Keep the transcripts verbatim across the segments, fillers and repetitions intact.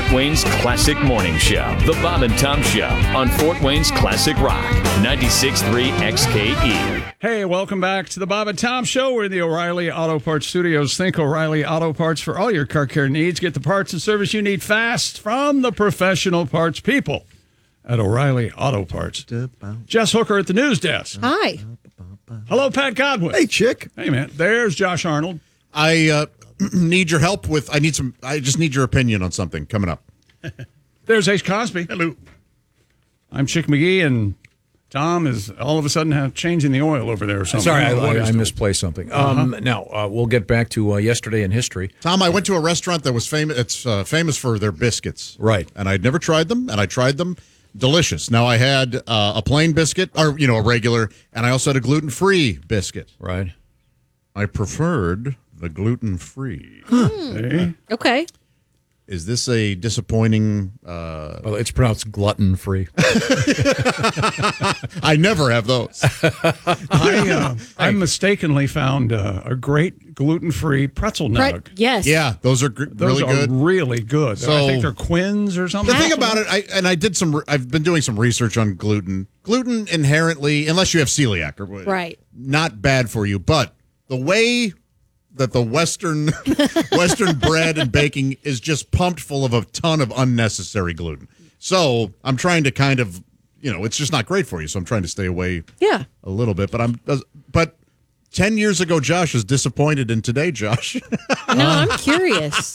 Fort Wayne's Classic Morning Show, The Bob and Tom Show on Fort Wayne's Classic Rock, ninety-six point three X K E. Hey, welcome back to the Bob and Tom Show. We're in the O'Reilly Auto Parts Studios. Think O'Reilly Auto Parts for all your car care needs. Get the parts and service you need fast from the professional parts people at O'Reilly Auto Parts. Jess Hooker at the news desk. Hi. Hello, Pat Godwin. Hey, chick. Hey, man. There's Josh Arnold. I uh, need your help with. I need some. I just need your opinion on something coming up. There's Ace Cosby. Hello. I'm Chick McGee, and Tom is all of a sudden have changing the oil over there or something. Sorry, I, don't know what I, he's I doing. misplaced something. Um, Uh-huh. Now, uh, we'll get back to uh, yesterday in history. Tom, I went to a restaurant that was famous. It's uh, famous for their biscuits, Right. And I'd never tried them, and I tried them. Delicious. Now I had uh, a plain biscuit, or you know, a regular, and I also had a gluten-free biscuit. Right. I preferred the gluten-free. Hey. Okay. Is this a disappointing? Uh, Well, it's pronounced glutton-free. I never have those. I, uh, I mistakenly found uh, a great gluten-free pretzel nug. Right. Yes. Yeah, those are gr- Those really are good. really good. So- I think they're Quins or something. The thing about it, I and I did some. re- I've been doing some research on gluten. Gluten inherently, unless you have celiac, or Right. not bad for you. But the way that the Western Western bread and baking is just pumped full of a ton of unnecessary gluten. So I'm trying to kind of, you know, it's just not great for you. So I'm trying to stay away Yeah. a little bit. But I'm, but ten years ago, Josh is disappointed in today, Josh. No, I'm curious.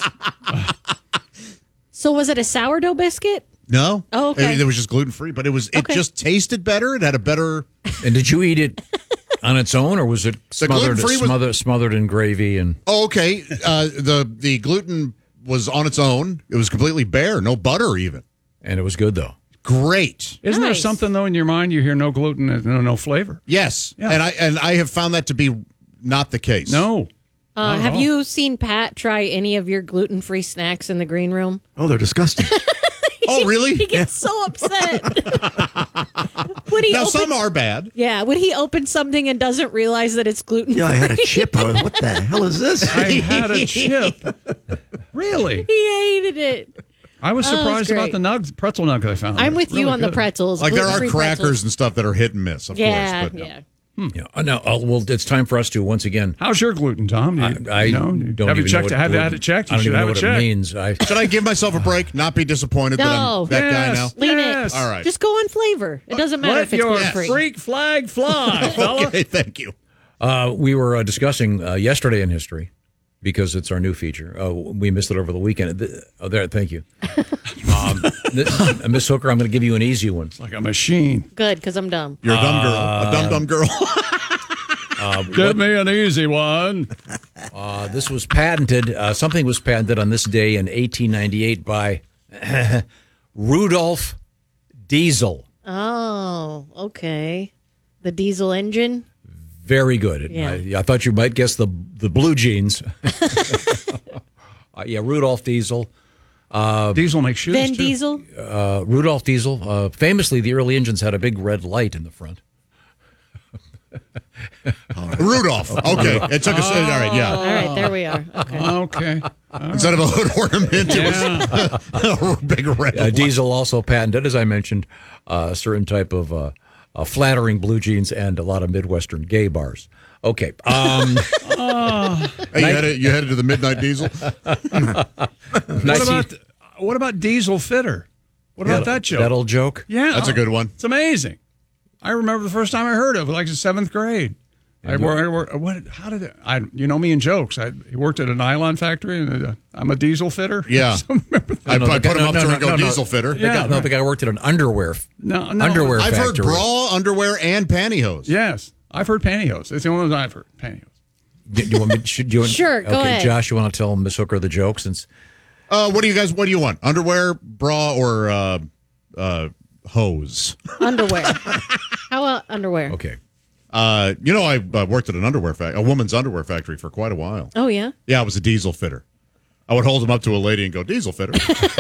So was it a sourdough biscuit? No. Oh, okay. It, it was just gluten free, but it was it Okay. just tasted better. It had a better. And did you eat it on its own, or was it smothered, gluten-free was- smothered, smothered in gravy? And Oh, okay. Uh, the the gluten was on its own. It was completely bare, no butter even. and it was good, though. Great. Isn't there Nice. something though in your mind you hear no gluten and no, no flavor? Yes, Yeah. and I and I have found that to be not the case. No. Uh, at have all. you seen Pat try any of your gluten-free snacks in the green room? Oh, they're disgusting. Oh, really? He gets so upset. Would he Now open, some are bad. Yeah, would he open something and doesn't realize that it's gluten free? Yeah, I had a chip. I was, what the hell is this? I had a chip. Really? He hated it. I was Oh, that's surprised about great. the nugs, pretzel nugs I found. I'm They're with you really on the good. pretzels. Like there are gluten-free crackers pretzels. and stuff that are hit and miss, of Yeah, course. But no. yeah. Yeah. Uh, Now, uh, well, it's time for us to once again. How's your gluten, Tom? Do you, I, I you know, don't have you even checked? know what Have you had gluten- it checked? You I don't should even know have what it it checked. means. I, Should I give myself a break? Not be disappointed that I'm No. that guy Yes. now? Lean Yes. it. All right. Just go on flavor. It doesn't matter Let if it's your gluten free. freak flag fly, fella. Okay, thank you. uh, we were uh, discussing uh, yesterday in history, because it's our new feature. Uh, we missed it over the weekend. Th- Oh, there, thank you. Um, this, uh, Miss Hooker, I'm going to give you an easy one. Like a machine. Good, because I'm dumb. You're a dumb girl. A dumb dumb girl. Give me an easy one. Uh, this was patented. Uh, something was patented on this day in eighteen ninety-eight by Rudolf Diesel. Oh, okay. The diesel engine. Very good. Yeah. I, I thought you might guess the the blue jeans. uh, yeah, Rudolf Diesel. Diesel makes shoes Vin too. Diesel. Uh, Rudolf Diesel. Uh, famously, the early engines had a big red light in the front. Rudolph. Okay, it took us. All right, yeah. All right, there we are. Okay. Okay. Instead of a hood ornament, it Yeah. was a big red. Uh, light. Diesel also patented, as I mentioned, uh, a certain type of uh, uh, flattering blue jeans and a lot of Midwestern gay bars. Okay. Um, Hey, you headed, you headed to the Midnight Diesel? What about what about Diesel Fitter? What about that joke? That old joke? Yeah, That's a good one. It's amazing. I remember the first time I heard of it, like in seventh grade. I worked. I work, what? How did it? I? You know me in jokes. I worked at a nylon factory, and uh, I'm a diesel fitter. Yeah. So remember that? I, no, I the guy- put him no, up no, to no, and go no, no. diesel fitter. The Yeah, guy, no, right. the guy worked at an underwear No, no. underwear I've heard factory. bra, underwear, and pantyhose. Yes, I've heard pantyhose. It's the only one I've heard. Pantyhose. Do you want me? Should you? Want, Sure, go okay, ahead. Josh, you want to tell Miss Hooker the joke since? Uh, what do you guys? What do you want? Underwear, bra, or uh, uh, hose? Underwear. How about underwear? Okay. Uh, you know, I uh, worked at an underwear factory, a woman's underwear factory for quite a while. Oh, yeah? Yeah, I was a diesel fitter. I would hold them up to a lady and go, diesel fitter.